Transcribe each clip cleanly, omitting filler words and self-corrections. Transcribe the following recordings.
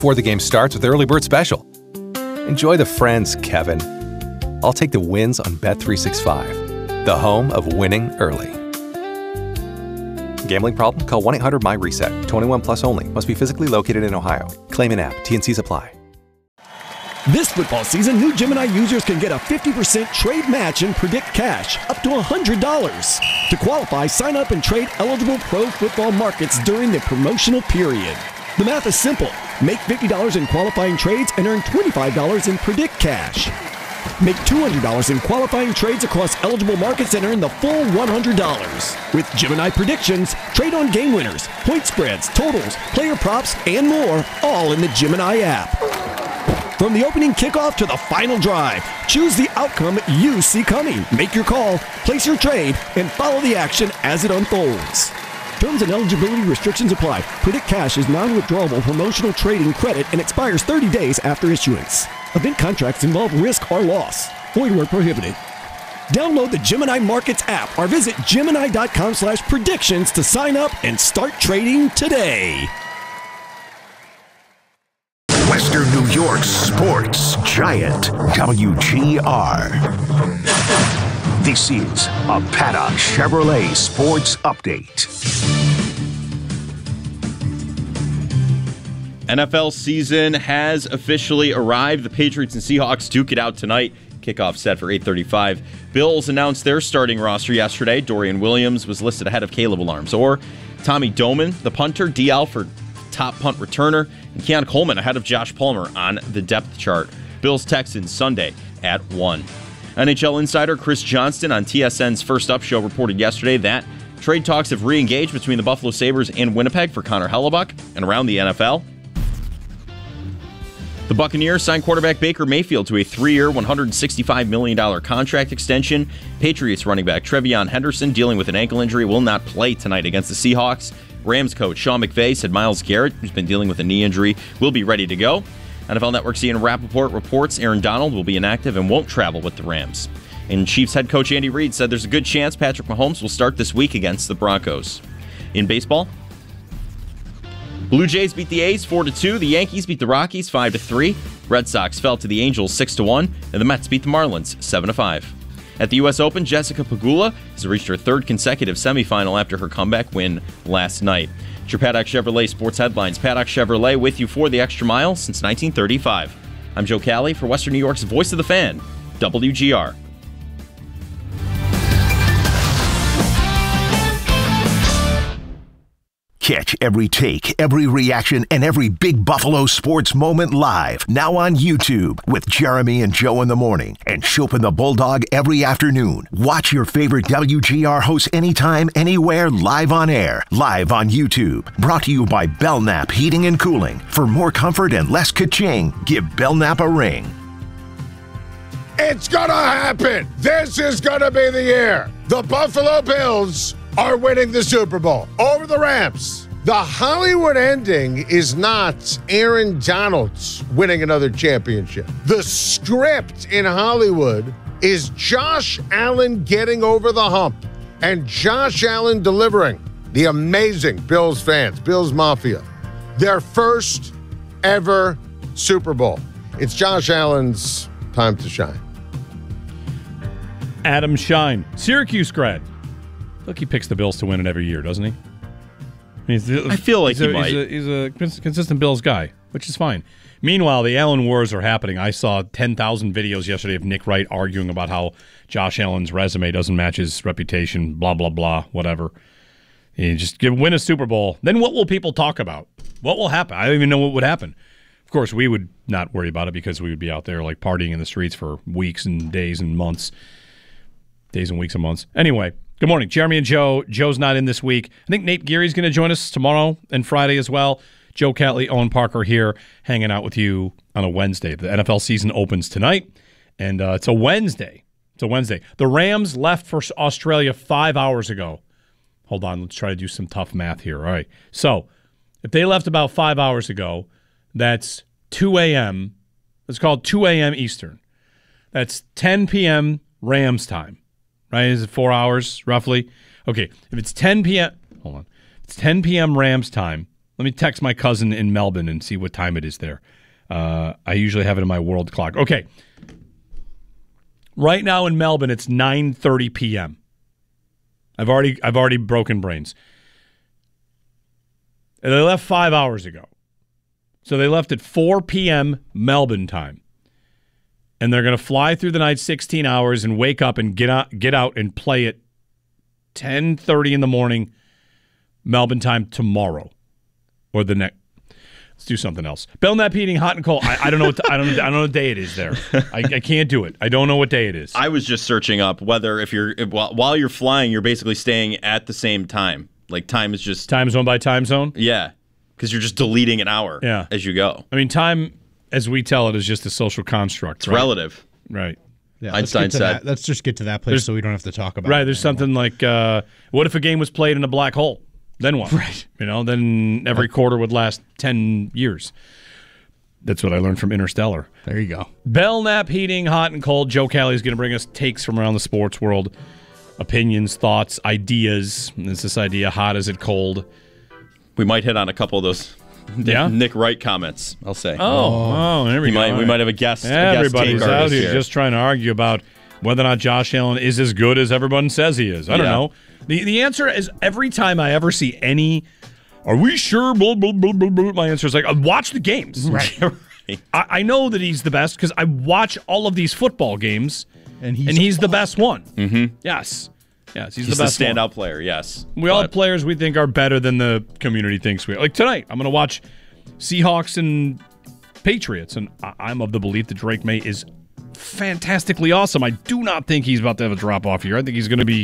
Before the game starts with Early Bird Special. Enjoy the friends, Kevin. I'll take the wins on Bet365, the home of winning early. Gambling problem? Call 1-800-MY-RESET. 21 plus only. Must be physically located in Ohio. Claim in app. T&Cs apply. This football season, new Gemini users can get a 50% trade match and Predict Cash up to $100. To qualify, sign up and trade eligible pro football markets during the promotional period. The math is simple. Make $50 in qualifying trades and earn $25 in Predict Cash. Make $200 in qualifying trades across eligible markets and earn the full $100. With Gemini Predictions, trade on game winners, point spreads, totals, player props, and more, all in the Gemini app. From the opening kickoff to the final drive, choose the outcome you see coming. Make your call, place your trade, and follow the action as it unfolds. Terms and eligibility restrictions apply. Predict Cash is non-withdrawable promotional trading credit and expires 30 days after issuance. Event contracts involve risk or loss. Void where prohibited. Download the Gemini Markets app or visit Gemini.com/predictions to sign up and start trading today. Western New York sports giant, WGR. This is a Paddock Chevrolet Sports Update. NFL season has officially arrived. The Patriots and Seahawks duke it out tonight. Kickoff set for 8:35. Bills announced their starting roster yesterday. Dorian Williams was listed ahead of Caleb Alarms-Orr. Tommy Doman, the punter, D. Alford, top punt returner, and Keon Coleman ahead of Josh Palmer on the depth chart. Bills-Texans Sunday at 1. NHL insider Chris Johnston on TSN's First Up show reported yesterday that trade talks have re-engaged between the Buffalo Sabres and Winnipeg for Connor Hellebuck. And around the NFL, the Buccaneers signed quarterback Baker Mayfield to a 3-year, $165 million contract extension. Patriots running back Trevion Henderson, dealing with an ankle injury, will not play tonight against the Seahawks. Rams coach Sean McVay said Myles Garrett, who's been dealing with a knee injury, will be ready to go. NFL Network's Ian Rappaport reports Aaron Donald will be inactive and won't travel with the Rams. And Chiefs head coach Andy Reid said there's a good chance Patrick Mahomes will start this week against the Broncos. In baseball, Blue Jays beat the A's 4-2. The Yankees beat the Rockies 5-3. Red Sox fell to the Angels 6-1. And the Mets beat the Marlins 7-5. At the U.S. Open, Jessica Pegula has reached her third consecutive semifinal after her comeback win last night. It's your Paddock Chevrolet Sports Headlines. Paddock Chevrolet with you for the extra mile since 1935. I'm Joe Cali for Western New York's Voice of the Fan, WGR. Catch every take, every reaction, and every big Buffalo sports moment live. Now on YouTube with Jeremy and Joe in the morning and Shope and the Bulldog every afternoon. Watch your favorite WGR hosts anytime, anywhere, live on air. Live on YouTube. Brought to you by Belknap Heating and Cooling. For more comfort and less ka-ching, give Belknap a ring. It's gonna happen. This is gonna be the year. The Buffalo Bills are winning the Super Bowl over the Rams. The Hollywood ending is not Aaron Donald's winning another championship. The script in Hollywood is Josh Allen getting over the hump and Josh Allen delivering the amazing Bills fans, Bills Mafia, their first ever Super Bowl. It's Josh Allen's time to shine. Adam Shine, Syracuse grad. Look, he picks the Bills to win it every year, doesn't he? I feel like he might. He's a consistent Bills guy, which is fine. Meanwhile, the Allen wars are happening. I saw 10,000 videos yesterday of Nick Wright arguing about how Josh Allen's resume doesn't match his reputation, blah, blah, blah, whatever. You just win a Super Bowl. Then what will people talk about? What will happen? I don't even know what would happen. Of course, we would not worry about it because we would be out there like partying in the streets for weeks and days and months. Days and weeks and months. Anyway, good morning. Jeremy and Joe. Joe's not in this week. I think Nate Geary's going to join us tomorrow and Friday as well. Joe Catley, Owen Parker here, hanging out with you on a Wednesday. The NFL season opens tonight, and it's a Wednesday. It's a Wednesday. The Rams left for Australia 5 hours ago. Hold on. Let's try to do some tough math here. All right. So if they left about 5 hours ago, that's 2 a.m. Let's call it 2 a.m. Eastern. That's 10 p.m. Rams time. Right? Is it 4 hours, roughly? Okay. If it's 10 p.m. Hold on. If it's 10 p.m. Rams time, Let me text my cousin in Melbourne and see what time it is there. I usually have it in my world clock. Okay. Right now in Melbourne, it's 9:30 p.m. I've already broken brains. And they left 5 hours ago. So they left at 4 p.m. Melbourne time. And they're going to fly through the night 16 hours and wake up and get out and play at 10:30 in the morning Melbourne time tomorrow or the next. Let's do something else. Belknap Heating, hot and cold. I don't know I don't know what day it is there. I can't do it. I don't know what day it is. I was just searching up whether while you're flying, you're basically staying at the same time. Like time is just time zone by time zone. Yeah, because you're just deleting an hour. As you go. I mean, time as we tell it is just a social construct. It's relative. Right. Yeah, Einstein said. Let's just get to that place so we don't have to talk about it. Right. There's something like, what if a game was played in a black hole? Then what? Right. Then every quarter would last 10 years. That's what I learned from Interstellar. There you go. Belknap Heating, hot and cold. Joe Kelly is going to bring us takes from around the sports world, opinions, thoughts, ideas. Is this idea hot? Is it cold? We might hit on a couple of those Nick Wright comments, I'll say. Oh, there we go. We might have a guest. Everybody's out here just trying to argue about whether or not Josh Allen is as good as everyone says he is. I don't know. The answer is every time I ever see any, are we sure? Blah, blah, blah, blah, blah, my answer is like, watch the games. Right. I know that he's the best because I watch all of these football games, and he's the best one. Mm-hmm. Yes, he's the best standout player, yes. We all have players we think are better than the community thinks we are. Like tonight, I'm going to watch Seahawks and Patriots, and I'm of the belief that Drake May is fantastically awesome. I do not think he's about to have a drop-off here. I think he's going to be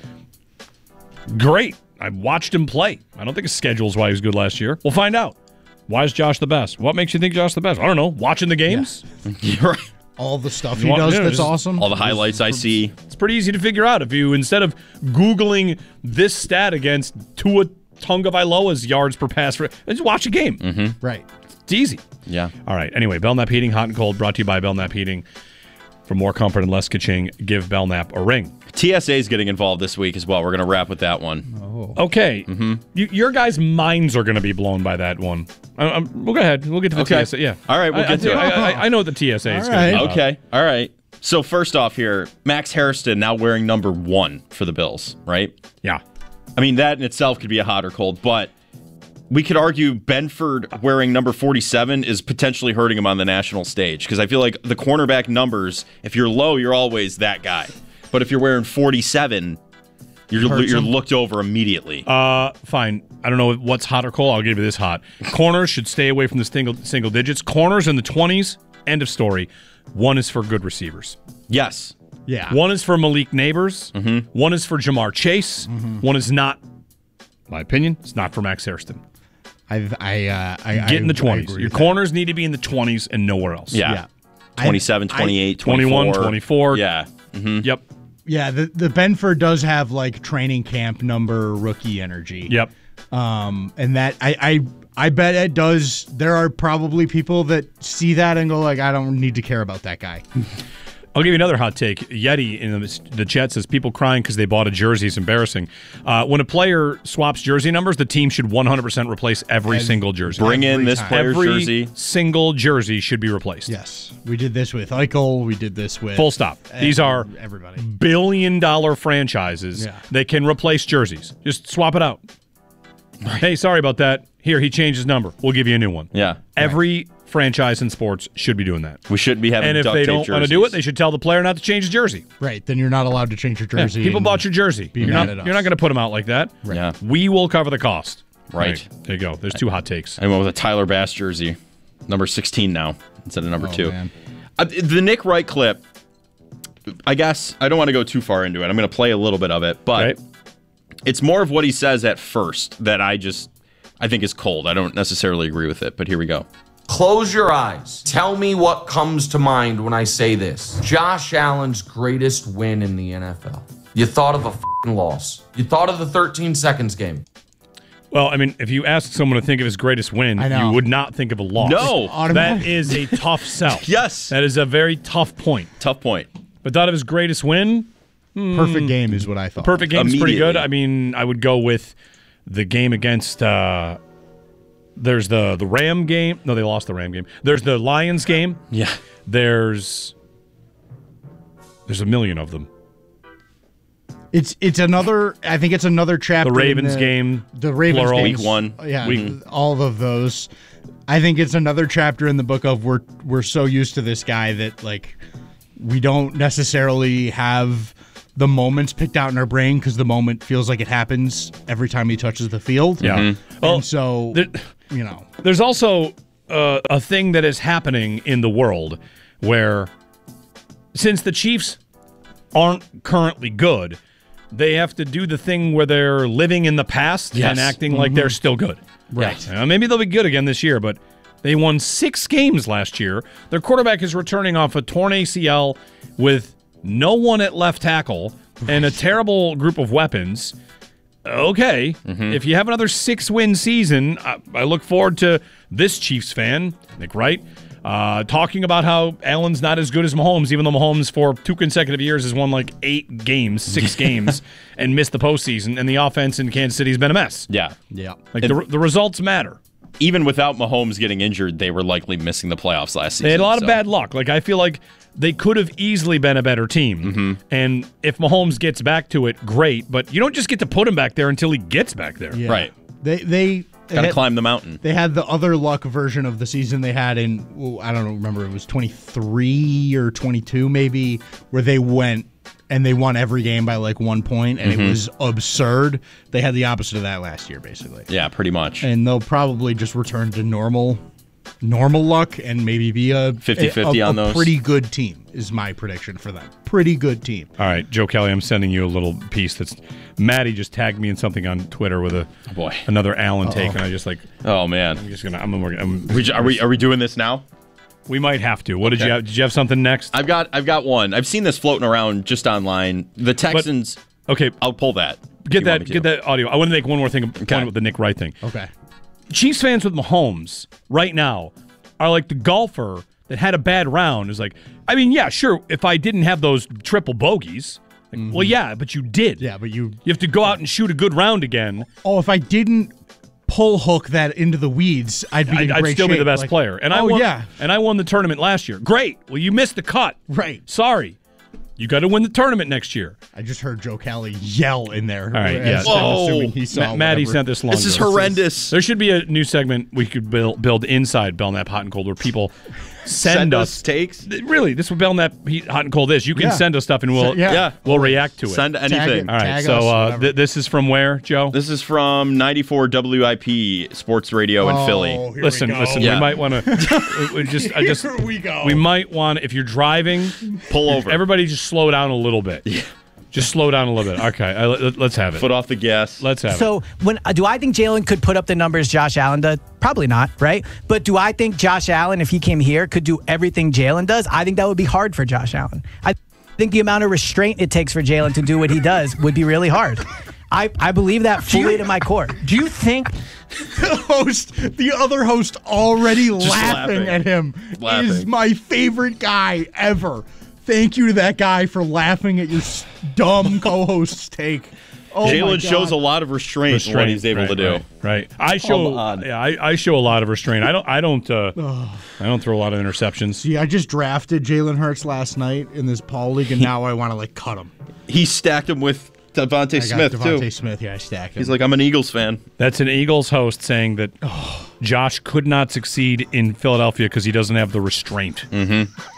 great. I watched him play. I don't think his schedule is why he was good last year. We'll find out. Why is Josh the best? What makes you think Josh the best? I don't know. Watching the games? Yeah. You're right. All the stuff he does that's awesome. All the highlights I see. It's pretty easy to figure out if you, instead of Googling this stat against Tua Tagovailoa's yards per pass, just watch a game. Mm-hmm. Right. It's easy. Yeah. All right. Anyway, Belknap Heating, hot and cold, brought to you by Belknap Heating. For more comfort and less ka-ching, give Belknap a ring. TSA is getting involved this week as well. We're going to wrap with that one. Oh. Okay. Mm-hmm. Your guys' minds are going to be blown by that one. We'll go ahead. We'll get to the TSA. Yeah. All right. We'll get to it. I know what the TSA is going to be. Okay. All right. So first off here, Max Hairston now wearing number 1 for the Bills, right? Yeah. I mean, that in itself could be a hot or cold, but we could argue Benford wearing number 47 is potentially hurting him on the national stage because I feel like the cornerback numbers, if you're low, you're always that guy. But if you're wearing 47, you're looked over immediately. Fine. I don't know what's hot or cold. I'll give you this hot. Corners should stay away from the single digits. Corners in the 20s, end of story. 1 is for good receivers. Yes. Yeah. 1 is for Malik Neighbors. Mm-hmm. 1 is for Jamar Chase. Mm-hmm. 1 is not, my opinion, it's not for Max Hairston. I get in the 20s. Your corners need to be in the 20s and nowhere else. Yeah. 27, 28, 21, 24. Yeah. Mm-hmm. Yep. Yeah, the Benford does have like training camp number rookie energy. Yep. And that I bet it does. There are probably people that see that and go like, I don't need to care about that guy. I'll give you another hot take. Yeti in the chat says people crying because they bought a jersey is embarrassing. When a player swaps jersey numbers, the team should 100% replace every single jersey. Bring in this player's jersey. Every single jersey should be replaced. Yes. We did this with Eichel. We did this with... Full stop. These are everybody. billion-dollar franchises that can replace jerseys. Just swap it out. Right. Hey, sorry about that. Here, he changed his number. We'll give you a new one. Yeah. Every franchise in sports should be doing that. We shouldn't be having and if duct they tape don't want to do it, they should tell the player not to change his jersey. Right. Then you're not allowed to change your jersey. Yeah, people bought your jersey. You're not going to put them out like that. Right. Yeah. We will cover the cost. Right. There you go. There's 2 hot takes. I went with a Tyler Bass jersey, number 16 now instead of number 2. Man. The Nick Wright clip, I guess I don't want to go too far into it. I'm going to play a little bit of it, but it's more of what he says at first that I think is cold. I don't necessarily agree with it, but here we go. Close your eyes. Tell me what comes to mind when I say this. Josh Allen's greatest win in the NFL. You thought of a f***ing loss. You thought of the 13 seconds game. Well, I mean, if you ask someone to think of his greatest win, you would not think of a loss. No. That is a tough sell. Yes. That is a very tough point. Tough point. But thought of his greatest win? Perfect game is what I thought. Perfect game is pretty good. I mean, I would go with the game against There's the Ram game. No, they lost the Ram game. There's the Lions game. Yeah. There's a million of them. It's another. I think it's another chapter. The Ravens game. The Ravens plural. game. Week 1. Yeah, all of those. I think it's another chapter in the book of we're so used to this guy that like we don't necessarily have the moments picked out in our brain because the moment feels like it happens every time he touches the field. Yeah. Mm-hmm. Well, and so there's also a thing that is happening in the world where since the Chiefs aren't currently good, they have to do the thing where they're living in the past and acting like they're still good. Right. Maybe they'll be good again this year, but they won 6 games last year. Their quarterback is returning off a torn ACL with no one at left tackle and a terrible group of weapons. Okay, if you have another 6-win season, I look forward to this Chiefs fan, Nick Wright, talking about how Allen's not as good as Mahomes, even though Mahomes for 2 consecutive years has won like 6 games, and missed the postseason, and the offense in Kansas City has been a mess. Yeah. Like the results matter. Even without Mahomes getting injured, they were likely missing the playoffs last season. They had a lot of bad luck. Like I feel like they could have easily been a better team. And if Mahomes gets back to it, great. But you don't just get to put him back there until he gets back there. Yeah. Right. They got to climb the mountain. They had the other luck version of the season they had in, I don't remember, it was 23 or 22 maybe, where they went and they won every game by like 1 point, and it was absurd. They had the opposite of that last year, basically. Yeah, pretty much. And they'll probably just return to normal luck and maybe be a 50-50 on those. Pretty good team is my prediction for them. Pretty good team. All right, Joe Kelly, I'm sending you a little piece that's Maddie just tagged me in something on Twitter with another Allen take, and I just like, oh man, I'm just gonna. Are we doing this now? We might have to. What did you have? Did you have something next? I've got one. I've seen this floating around just online. The Texans. Okay, I'll pull that. Get that audio. I want to make one more thing with the Nick Wright thing. Okay. Chiefs fans with Mahomes right now are like the golfer that had a bad round. Is like, I mean, yeah, sure. If I didn't have those triple bogeys, well, yeah, but you did. Yeah, but you have to go out and shoot a good round again. Oh, if I didn't pull hook that into the weeds, I'd be in great I'd still shape. be the best player. And I won the tournament last year. Great. Well, you missed the cut. Right. Sorry. You got to win the tournament next year. I just heard Joe Kelly yell in there. All right, yeah. I'm assuming he saw Maddie sent this long. This is horrendous. There should be a new segment we could build inside Belknap Hot and Cold where people send us takes. Really, this would Belknap Hot and Cold is. You can send us stuff and we'll react to it. Send anything. All right. So this is from where, Joe? This is from 94 WIP Sports Radio in Philly. Listen. Yeah. We might want to. Here we go. We might want, if you're driving, pull over. Everybody just slow down a little bit. Yeah. Just slow down a little bit. Okay, let's have it. Foot off the gas. Let's have it. So, do I think Jalen could put up the numbers Josh Allen does? Probably not, right? But do I think Josh Allen, if he came here, could do everything Jalen does? I think that would be hard for Josh Allen. I think the amount of restraint it takes for Jalen to do what he does would be really hard. I believe that fully to my core. Do you think the other host already laughing at him is my favorite guy ever? Thank you to that guy for laughing at your dumb co-host's take. Oh Jalen shows a lot of restraint in what he's able to do. Right. I show a lot of restraint. I don't throw a lot of interceptions. See, I just drafted Jalen Hurts last night in this Paul League, and now I want to cut him. He stacked him with Devontae Smith too. Devontae Smith, yeah, I stacked him. He's like, I'm an Eagles fan. That's an Eagles host saying that Josh could not succeed in Philadelphia because he doesn't have the restraint. Mm-hmm.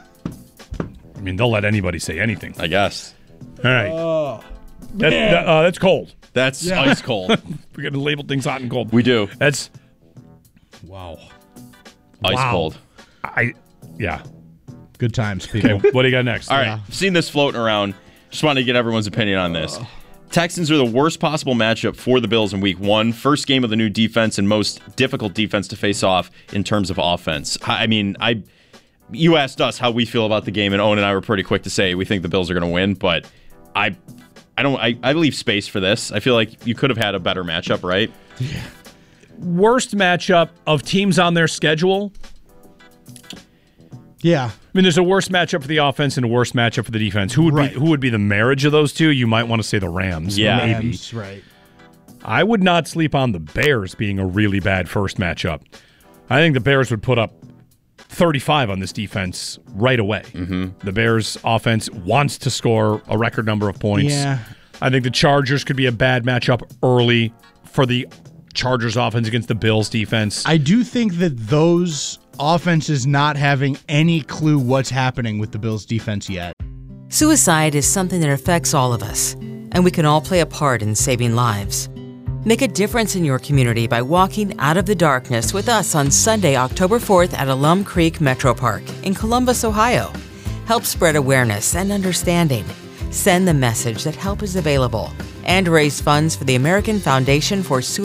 I mean, they'll let anybody say anything. I guess. All right. That's cold. That's ice cold. We're going to label things hot and cold. We do. That's wow. Ice cold. Yeah. Good times, people. Okay, what do you got next? All right. I've seen this floating around. Just wanted to get everyone's opinion on this. Texans are the worst possible matchup for the Bills in Week 1. First game of the new defense and most difficult defense to face off in terms of offense. I mean, you asked us how we feel about the game, and Owen and I were pretty quick to say we think the Bills are going to win, but I leave space for this. I feel like you could have had a better matchup, right? Yeah. Worst matchup of teams on their schedule? Yeah. I mean, there's a worst matchup for the offense and a worst matchup for the defense. Who would be the marriage of those two? You might want to say the Rams. Yeah. Rams, right. I would not sleep on the Bears being a really bad first matchup. I think the Bears would put up 35 on this defense right away. The Bears offense wants to score a record number of points. Yeah. I think the Chargers could be a bad matchup early for the Chargers offense against the Bills defense. I do think that those offenses not having any clue what's happening with the Bills defense yet. Suicide is something that affects all of us, and we can all play a part in saving lives. Make a difference in your community by walking out of the darkness with us on Sunday, October 4th at Alum Creek Metro Park in Columbus, Ohio. Help spread awareness and understanding. Send the message that help is available and raise funds for the American Foundation for Suicide